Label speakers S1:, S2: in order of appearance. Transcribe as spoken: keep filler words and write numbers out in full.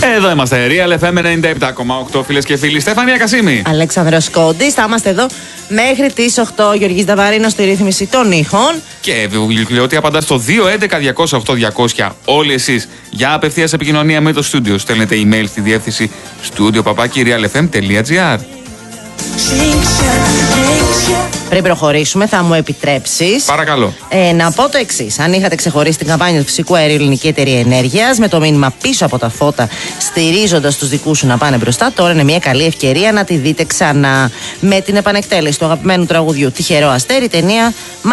S1: Εδώ είμαστε. Real εφ εμ ενενήντα επτά κόμμα οκτώ, φίλες και φίλοι. Στέφανια Κασίμη.
S2: Αλέξανδρος Κόντης. Θα είμαστε εδώ μέχρι τις οκτώ. Γιώργης Δαβαρίνος στη ρύθμιση των ήχων.
S1: Και βιβλιοθήκη απαντά στο δύο έντεκα διακόσια οκτώ διακόσια. Όλοι εσείς για απευθείας επικοινωνία με το στούντιο. Στέλνετε email στη διεύθυνση studio παπάκι real f m τελεία g r.
S2: Πριν προχωρήσουμε, θα μου επιτρέψεις
S1: Παρακαλώ.
S2: ε, να πω το εξής. Αν είχατε ξεχωρίσει την καμπάνια του Φυσικού Αερίου Ελληνική Εταιρεία Ενέργειας με το μήνυμα πίσω από τα φώτα, στηρίζοντας τους δικούς σου να πάνε μπροστά, τώρα είναι μια καλή ευκαιρία να τη δείτε ξανά. Με την επανεκτέλεση του αγαπημένου τραγουδιού Τυχερό Αστέρι, ταινία